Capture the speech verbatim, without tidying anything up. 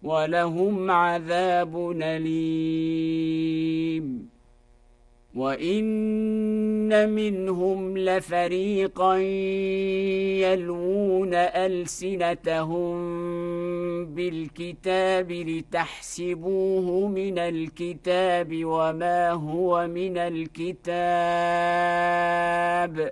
ولهم عذاب أليم. وإن منهم لفريقا يلوون ألسنتهم بالكتاب لتحسبوه من الكتاب وما هو من الكتاب